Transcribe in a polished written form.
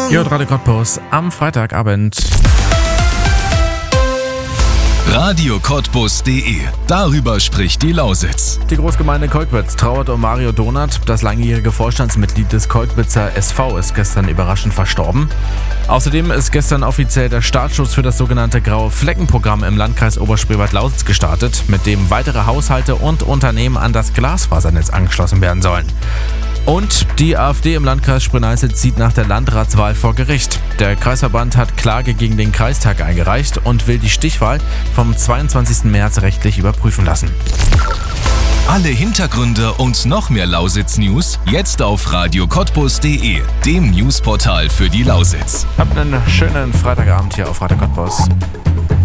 Hier und Radio Cottbus am Freitagabend. radiocottbus.de. Darüber spricht die Lausitz. Die Großgemeinde Kolkwitz trauert um Mario Donath. Das langjährige Vorstandsmitglied des Kolkwitzer SV ist gestern überraschend verstorben. Außerdem ist gestern offiziell der Startschuss für das sogenannte Graue Fleckenprogramm im Landkreis Oberspreewald-Lausitz gestartet, mit dem weitere Haushalte und Unternehmen an das Glasfasernetz angeschlossen werden sollen. Und die AfD im Landkreis Spree-Neiße zieht nach der Landratswahl vor Gericht. Der Kreisverband hat Klage gegen den Kreistag eingereicht und will die Stichwahl vom 22. März rechtlich überprüfen lassen. Alle Hintergründe und noch mehr Lausitz-News jetzt auf radiocottbus.de, dem Newsportal für die Lausitz. Habt einen schönen Freitagabend hier auf Radio Cottbus.